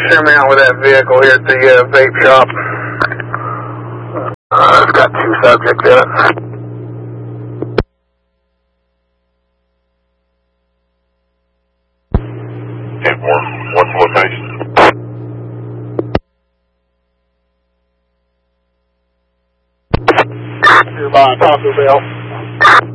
send me out with that vehicle here at the vape shop. It's got 2 subjects in it. What's the location? Nearby Taco Bell.